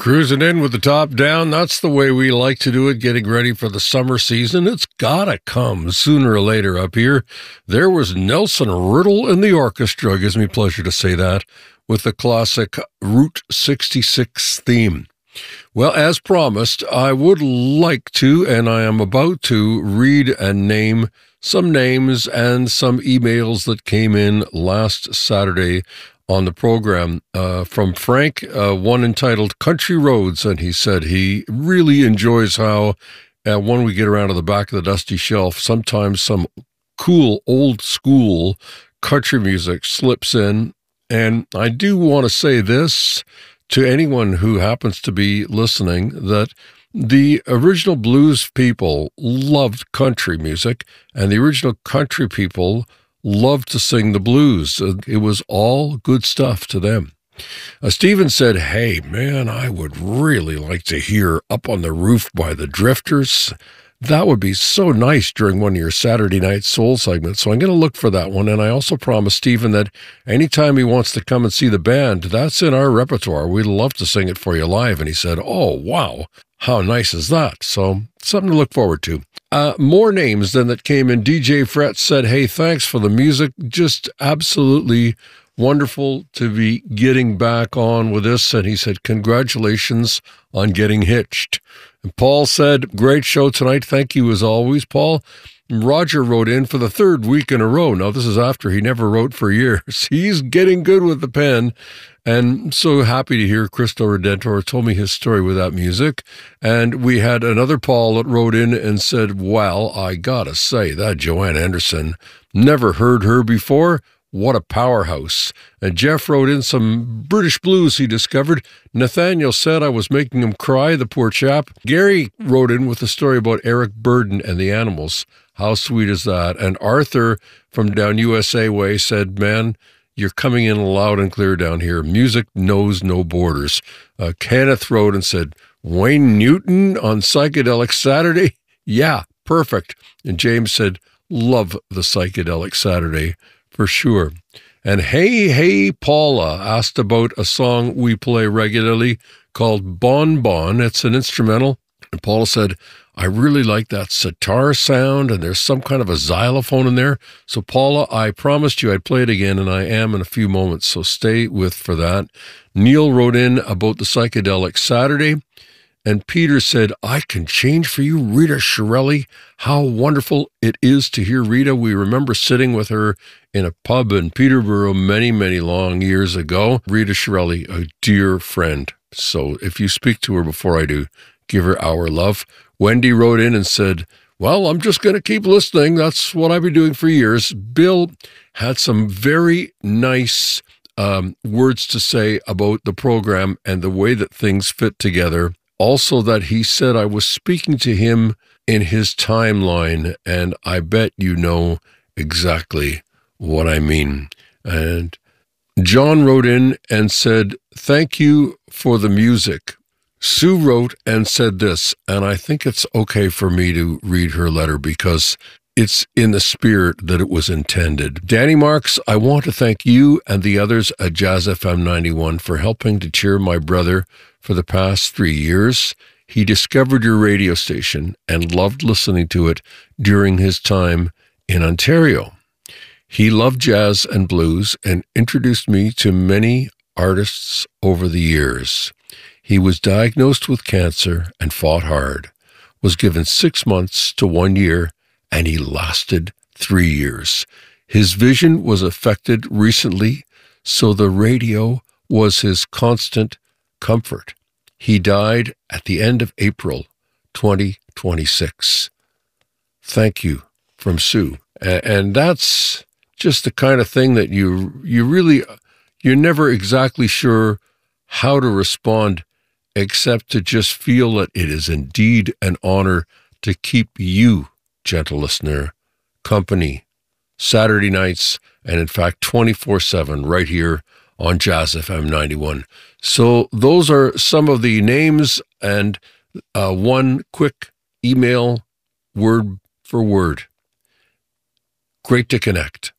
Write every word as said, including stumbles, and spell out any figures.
Cruising in with the top down. That's the way we like to do it, getting ready for the summer season. It's gotta come sooner or later up here. There was Nelson Riddle in the orchestra. It gives me pleasure to say that, with the classic Route sixty-six theme. Well, as promised, I would like to, and I am about to, read and name some names and some emails that came in last Saturday on the program uh, from Frank, uh, one entitled Country Roads, and he said he really enjoys how uh, when we get around to the back of the dusty shelf, sometimes some cool old school country music slips in. And I do want to say this to anyone who happens to be listening, that the original blues people loved country music, and the original country people loved to sing the blues. It was all good stuff to them. Uh, Stephen said, hey, man, I would really like to hear Up on the Roof by the Drifters. That would be so nice during one of your Saturday night soul segments. So I'm going to look for that one. And I also promised Stephen that anytime he wants to come and see the band, that's in our repertoire. We'd love to sing it for you live. And he said, oh, wow, how nice is that? So something to look forward to. Uh, more names than that came in. D J Fret said, hey, thanks for the music. Just absolutely wonderful to be getting back on with this. And he said, congratulations on getting hitched. And Paul said, great show tonight. Thank you as always, Paul. Roger wrote in for the third week in a row. Now, this is after he never wrote for years. He's getting good with the pen. And so happy to hear Cristo Redentor told me his story with that music. And we had another Paul that wrote in and said, well, I gotta say, that Joanne Anderson, never heard her before. What a powerhouse. And Jeff wrote in some British blues he discovered. Nathaniel said I was making him cry, the poor chap. Gary wrote in with a story about Eric Burden and the Animals. How sweet is that? And Arthur from down U S A way said, man, you're coming in loud and clear down here. Music knows no borders. Uh, Kenneth wrote and said, Wayne Newton on Psychedelic Saturday? Yeah, perfect. And James said, love the Psychedelic Saturday for sure. And Hey Hey Paula asked about a song we play regularly called Bon Bon. It's an instrumental. And Paula said, I really like that sitar sound, and there's some kind of a xylophone in there. So, Paula, I promised you I'd play it again, and I am in a few moments, so stay with for that. Neil wrote in about the Psychedelic Saturday, and Peter said, I can change for you, Rita Shirelli. How wonderful it is to hear Rita. We remember sitting with her in a pub in Peterborough many, many long years ago. Rita Shirelli, a dear friend. So if you speak to her before I do, give her our love. Wendy wrote in and said, well, I'm just going to keep listening. That's what I've been doing for years. Bill had some very nice um, words to say about the program and the way that things fit together. Also that he said I was speaking to him in his timeline, and I bet you know exactly what I mean. And John wrote in and said, thank you for the music. Sue wrote and said this, and I think it's okay for me to read her letter because it's in the spirit that it was intended. Danny Marks, I want to thank you and the others at Jazz F M ninety-one for helping to cheer my brother for the past three years. He discovered your radio station and loved listening to it during his time in Ontario. He loved jazz and blues and introduced me to many artists over the years. He was diagnosed with cancer and fought hard, was given six months to one year, and he lasted three years. His vision was affected recently, so the radio was his constant comfort. He died at the end of April twenty twenty-six. Thank you, from Sue. And that's just the kind of thing that you you really, you're never exactly sure how to respond, except to just feel that it is indeed an honor to keep you, gentle listener, company, Saturday nights, and in fact twenty-four seven right here on Jazz F M ninety-one. So those are some of the names, and uh, one quick email, word for word. Great to connect.